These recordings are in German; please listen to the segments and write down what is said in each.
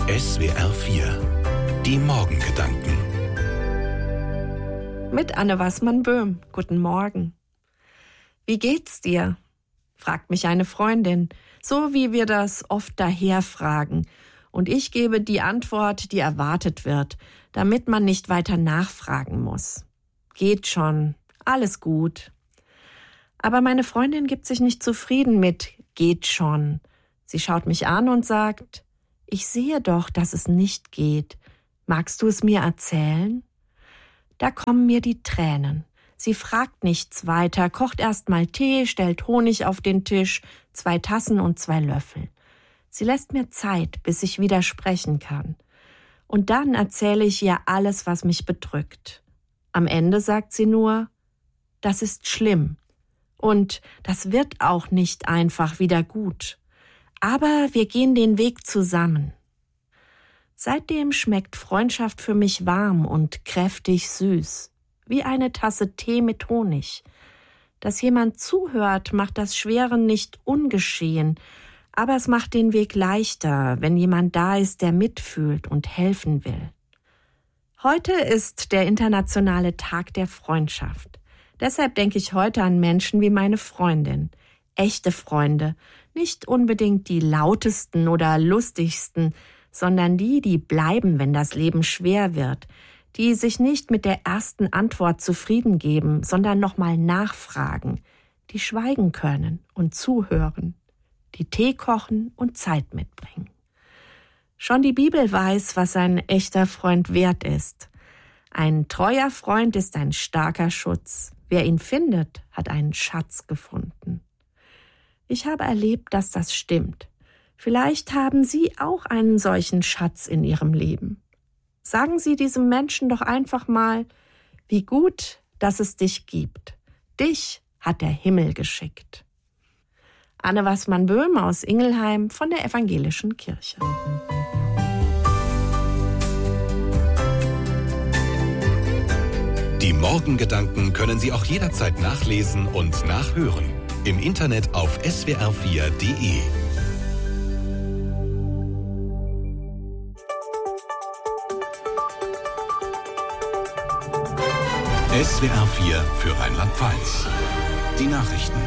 SWR 4, die Morgengedanken. Mit Anne Wassmann-Böhm. Guten Morgen. Wie geht's dir? Fragt mich eine Freundin, so wie wir das oft daher fragen. Und ich gebe die Antwort, die erwartet wird, damit man nicht weiter nachfragen muss. Geht schon, alles gut. Aber meine Freundin gibt sich nicht zufrieden mit geht schon. Sie schaut mich an und sagt, ich sehe doch, dass es nicht geht. Magst du es mir erzählen? Da kommen mir die Tränen. Sie fragt nichts weiter, kocht erst mal Tee, stellt Honig auf den Tisch, 2 Tassen und 2 Löffel. Sie lässt mir Zeit, bis ich wieder sprechen kann. Und dann erzähle ich ihr alles, was mich bedrückt. Am Ende sagt sie nur, das ist schlimm. Und das wird auch nicht einfach wieder gut. Aber wir gehen den Weg zusammen. Seitdem schmeckt Freundschaft für mich warm und kräftig süß, wie eine Tasse Tee mit Honig. Dass jemand zuhört, macht das Schwere nicht ungeschehen, aber es macht den Weg leichter, wenn jemand da ist, der mitfühlt und helfen will. Heute ist der internationale Tag der Freundschaft. Deshalb denke ich heute an Menschen wie meine Freundin. Echte Freunde, nicht unbedingt die lautesten oder lustigsten, sondern die, die bleiben, wenn das Leben schwer wird, die sich nicht mit der ersten Antwort zufrieden geben, sondern nochmal nachfragen, die schweigen können und zuhören, die Tee kochen und Zeit mitbringen. Schon die Bibel weiß, was ein echter Freund wert ist. Ein treuer Freund ist ein starker Schutz. Wer ihn findet, hat einen Schatz gefunden. Ich habe erlebt, dass das stimmt. Vielleicht haben Sie auch einen solchen Schatz in Ihrem Leben. Sagen Sie diesem Menschen doch einfach mal, wie gut, dass es dich gibt. Dich hat der Himmel geschickt. Anne Wassmann-Böhm aus Ingelheim von der Evangelischen Kirche. Die Morgengedanken können Sie auch jederzeit nachlesen und nachhören. Im Internet auf swr4.de. SWR 4 für Rheinland-Pfalz. Die Nachrichten.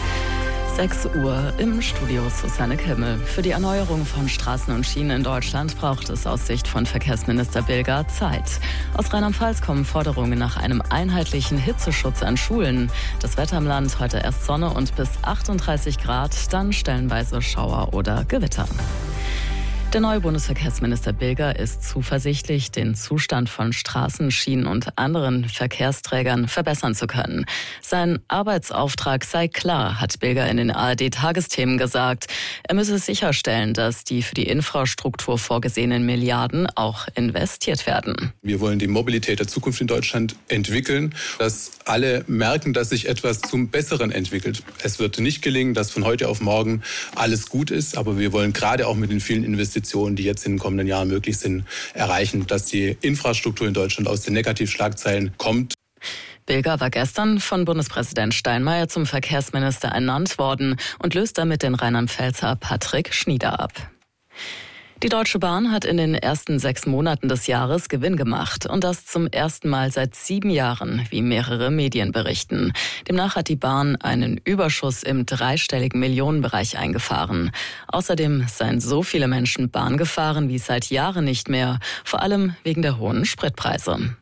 6 Uhr im Studio Susanne Kimmel. Für die Erneuerung von Straßen und Schienen in Deutschland braucht es aus Sicht von Verkehrsminister Bilger Zeit. Aus Rheinland-Pfalz kommen Forderungen nach einem einheitlichen Hitzeschutz an Schulen. Das Wetter im Land heute erst Sonne und bis 38 Grad, dann stellenweise Schauer oder Gewitter. Der neue Bundesverkehrsminister Bilger ist zuversichtlich, den Zustand von Straßen, Schienen und anderen Verkehrsträgern verbessern zu können. Sein Arbeitsauftrag sei klar, hat Bilger in den ARD-Tagesthemen gesagt. Er müsse sicherstellen, dass die für die Infrastruktur vorgesehenen Milliarden auch investiert werden. Wir wollen die Mobilität der Zukunft in Deutschland entwickeln, dass alle merken, dass sich etwas zum Besseren entwickelt. Es wird nicht gelingen, dass von heute auf morgen alles gut ist, aber wir wollen gerade auch mit den vielen Investitionen, die jetzt in den kommenden Jahren möglich sind, erreichen, dass die Infrastruktur in Deutschland aus den Negativschlagzeilen kommt. Bilger war gestern von Bundespräsident Steinmeier zum Verkehrsminister ernannt worden und löst damit den Rheinland-Pfälzer Patrick Schnieder ab. Die Deutsche Bahn hat in den ersten 6 Monaten des Jahres Gewinn gemacht und das zum ersten Mal seit 7 Jahren, wie mehrere Medien berichten. Demnach hat die Bahn einen Überschuss im dreistelligen Millionenbereich eingefahren. Außerdem seien so viele Menschen Bahn gefahren wie seit Jahren nicht mehr, vor allem wegen der hohen Spritpreise.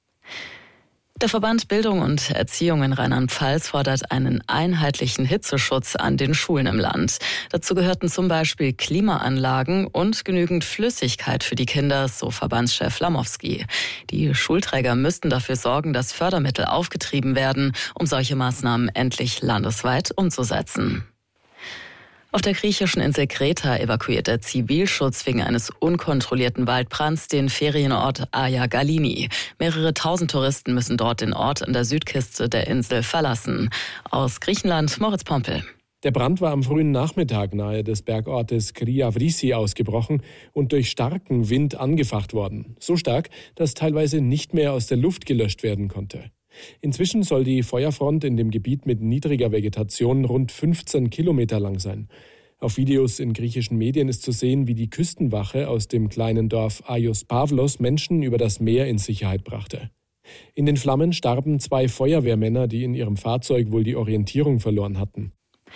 Der Verband Bildung und Erziehung in Rheinland-Pfalz fordert einen einheitlichen Hitzeschutz an den Schulen im Land. Dazu gehörten zum Beispiel Klimaanlagen und genügend Flüssigkeit für die Kinder, so Verbandschef Lamowski. Die Schulträger müssten dafür sorgen, dass Fördermittel aufgetrieben werden, um solche Maßnahmen endlich landesweit umzusetzen. Auf der griechischen Insel Kreta evakuiert der Zivilschutz wegen eines unkontrollierten Waldbrands den Ferienort Aia Galini. Mehrere tausend Touristen müssen dort den Ort an der Südküste der Insel verlassen. Aus Griechenland Moritz Pompel. Der Brand war am frühen Nachmittag nahe des Bergortes Kriavrisi ausgebrochen und durch starken Wind angefacht worden. So stark, dass teilweise nicht mehr aus der Luft gelöscht werden konnte. Inzwischen soll die Feuerfront in dem Gebiet mit niedriger Vegetation rund 15 Kilometer lang sein. Auf Videos in griechischen Medien ist zu sehen, wie die Küstenwache aus dem kleinen Dorf Aios Pavlos Menschen über das Meer in Sicherheit brachte. In den Flammen starben 2 Feuerwehrmänner, die in ihrem Fahrzeug wohl die Orientierung verloren hatten.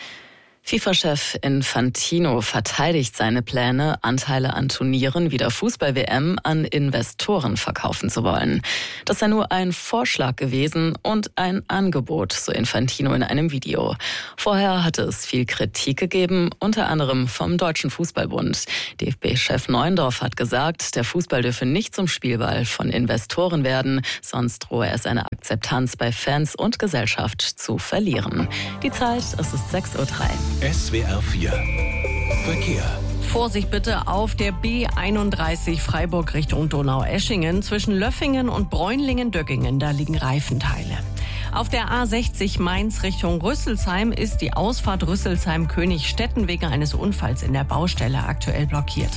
FIFA-Chef Infantino verteidigt seine Pläne, Anteile an Turnieren wie der Fußball-WM an Investoren verkaufen zu wollen. Das sei nur ein Vorschlag gewesen und ein Angebot, so Infantino in einem Video. Vorher hatte es viel Kritik gegeben, unter anderem vom Deutschen Fußballbund. DFB-Chef Neuendorf hat gesagt, der Fußball dürfe nicht zum Spielball von Investoren werden, sonst drohe er seine Akzeptanz bei Fans und Gesellschaft zu verlieren. Die Zeit, es ist 6:03 Uhr. SWR 4 Verkehr. Vorsicht bitte auf der B31 Freiburg Richtung Donaueschingen zwischen Löffingen und Bräunlingen-Döggingen. Da liegen Reifenteile. Auf der A60 Mainz Richtung Rüsselsheim ist die Ausfahrt Rüsselsheim-Königstetten wegen eines Unfalls in der Baustelle aktuell blockiert.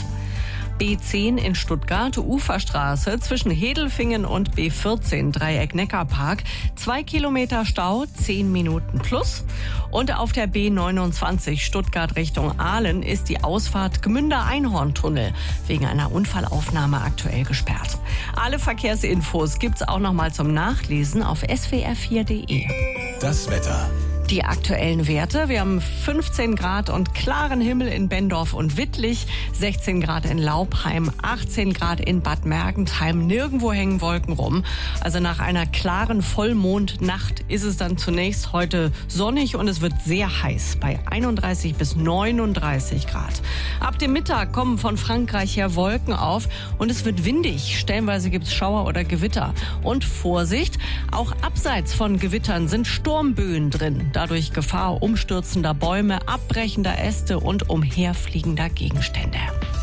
B10 in Stuttgart, Uferstraße zwischen Hedelfingen und B14 Dreieck Neckarpark. 2 Kilometer Stau, 10 Minuten plus. Und auf der B29 Stuttgart Richtung Aalen ist die Ausfahrt Gmünder-Einhorn-Tunnel wegen einer Unfallaufnahme aktuell gesperrt. Alle Verkehrsinfos gibt's auch noch mal zum Nachlesen auf swr4.de. Das Wetter. Die aktuellen Werte: Wir haben 15 Grad und klaren Himmel in Bendorf und Wittlich, 16 Grad in Laubheim, 18 Grad in Bad Mergentheim. Nirgendwo hängen Wolken rum. Also nach einer klaren Vollmondnacht ist es dann zunächst heute sonnig und es wird sehr heiß bei 31 bis 39 Grad. Ab dem Mittag kommen von Frankreich her Wolken auf und es wird windig. Stellenweise gibt es Schauer oder Gewitter. Und Vorsicht, auch abseits von Gewittern sind Sturmböen drin. Dadurch Gefahr umstürzender Bäume, abbrechender Äste und umherfliegender Gegenstände.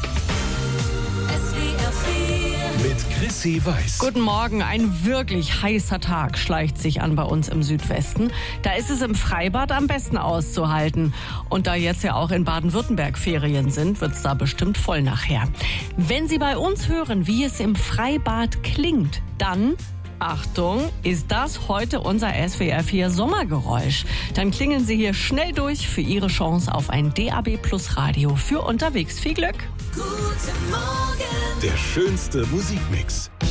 Mit Chrissy Weiß. Guten Morgen, ein wirklich heißer Tag schleicht sich an bei uns im Südwesten. Da ist es im Freibad am besten auszuhalten. Und da jetzt ja auch in Baden-Württemberg Ferien sind, wird es da bestimmt voll nachher. Wenn Sie bei uns hören, wie es im Freibad klingt, dann... Achtung, ist das heute unser SWR4 Sommergeräusch? Dann klingeln Sie hier schnell durch für Ihre Chance auf ein DAB+ Radio für unterwegs. Viel Glück! Guten Morgen. Der schönste Musikmix.